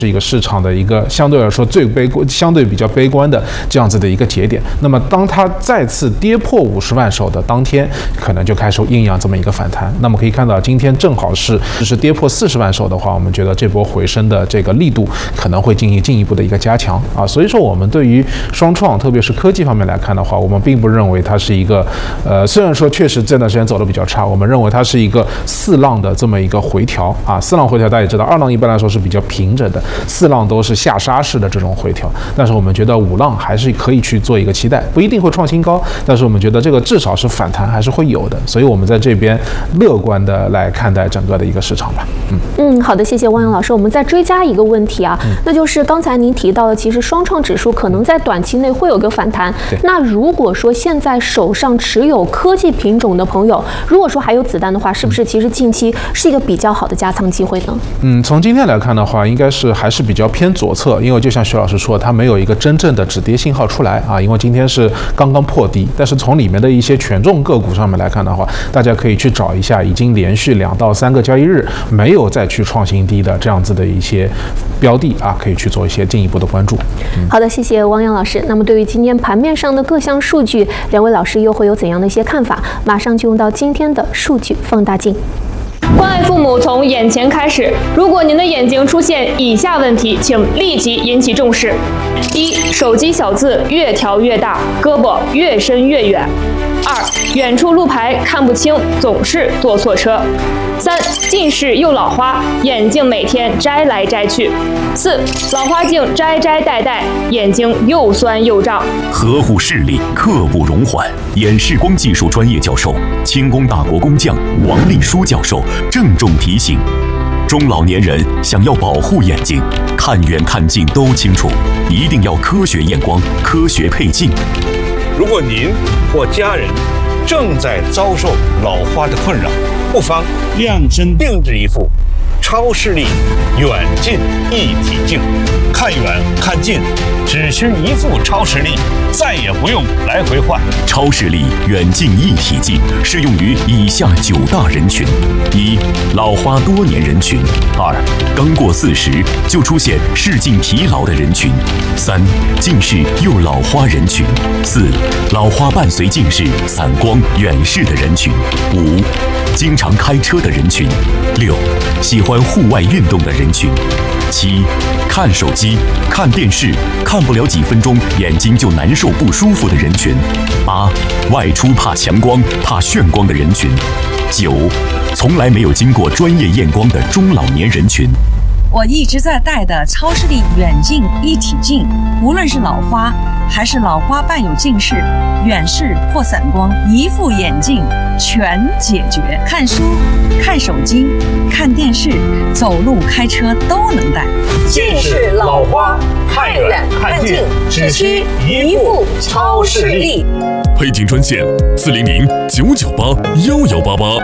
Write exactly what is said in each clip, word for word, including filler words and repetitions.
是一个市场的一个相对来说最悲观、相对比较悲观的这样子的一个节点。那么，当它再次跌破五十万手的当天，可能就开始酝酿这么一个反弹。那么可以看到，今天正好是是跌破四十万手的话，我们觉得这波回升的这个力度可能会进行进一步的一个加强啊。所以说，我们对于双创，特别是科技方面来看的话，我们并不认为它是一个呃，虽然说确实这段时间走得比较差，我们认为它是一个四浪的这么一个回调啊。四浪回调大家也知道，二浪一般来说是比较平整的。四浪都是下杀式的这种回调，但是我们觉得五浪还是可以去做一个期待，不一定会创新高，但是我们觉得这个至少是反弹还是会有的，所以我们在这边乐观的来看待整个的一个市场吧。嗯嗯，好的，谢谢汪洋老师。我们再追加一个问题啊，嗯、那就是刚才您提到的，其实双创指数可能在短期内会有个反弹。那如果说现在手上持有科技品种的朋友，如果说还有子弹的话，是不是其实近期是一个比较好的加仓机会呢？ 嗯，从今天来看的话，应该是还是比较偏左侧，因为就像徐老师说，它没有一个真正的止跌信号出来啊。因为今天是刚刚破低，但是从里面的一些权重个股上面来看的话，大家可以去找一下已经连续两到三个交易日没有再去创新低的这样子的一些标的啊，可以去做一些进一步的关注。 嗯、好的，谢谢汪洋老师。那么对于今天盘面上的各项数据，两位老师又会有怎样的一些看法？马上进入到今天的数据放大镜。 关爱父母从眼前开始。如果您的眼睛出现以下问题，请立即引起重视：一、手机小字越调越大，胳膊越伸越远；二、远处路牌看不清，总是坐错车；三、近视又老花，眼镜每天摘来摘去；四、老花镜摘摘戴戴，眼睛又酸又胀。 呵护视力，刻不容缓。眼视光技术专业教授、轻工大国工匠王立书教授郑重提醒：中老年人想要保护眼睛，看远看近都清楚，一定要科学验光、科学配镜。 如果您或家人正在遭受老花的困扰，不妨量身定制一副超视力远近一体镜，看远看近只需一副超视力，再也不用来回换。 超视力远近一体镜适用于以下九大人群：一、老花多年人群；二、刚过四十就出现视镜疲劳的人群；三、近视又老花人群；四、老花伴随近视、散光、远视的人群；五、经常开车的人群；六、喜欢户外运动的人群；七、看手机、看电视看不了几分钟眼睛就难受不舒服的人群；八、外出怕强光、怕眩光的人群；九、从来没有经过专业验光的中老年人群。 我一直在戴的超视力远近一体镜，无论是老花还是老花伴有近视、远视或散光，一副眼镜全解决。看书、看手机、看电视、走路、开车都能戴。 近视、老花，看远看近，只需一副超视力。 配镜专线：四零零九九八幺幺八八。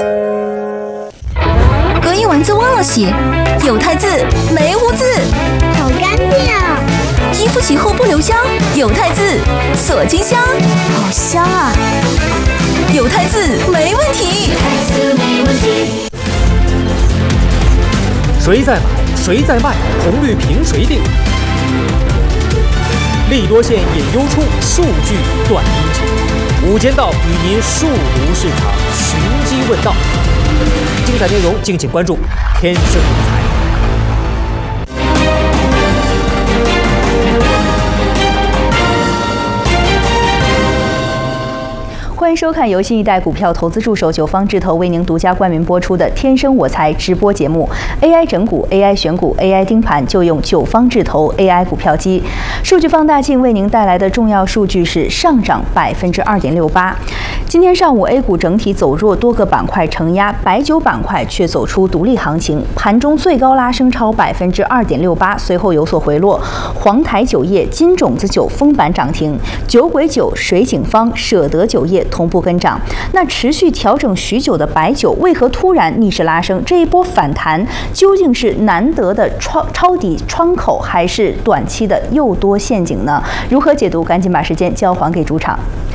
隔音丸子忘了洗，有汰渍没污渍， 好干净啊！ 衣服洗后不留香，有汰渍锁金香，好香啊！有汰渍没问题， 谁在买谁在卖，红绿凭谁定？利多线引优出，数据断阴晴。午间道与您数独市场，寻机问道。精彩内容敬请关注天生我材。 欢迎收看由新一代股票投资助手九方智投为您独家冠名播出的《天生我材》直播节目。A I 整股、A I 选股、A I 盯盘，就用九方智投 A I 股票机。数据放大镜为您带来的重要数据是上涨百分之二点六八。今天上午 A 股整体走弱，多个板块承压，白酒板块却走出独立行情，盘中最高拉升超百分之二点六八，随后有所回落。黄台酒业、金种子酒封板涨停，酒鬼酒、水井坊、舍得酒业同步跟涨。那持续调整许久的白酒为何突然逆势拉升？这一波反弹究竟是难得的抄抄底窗口，还是短期的诱多陷阱呢？如何解读？赶紧把时间交还给主场。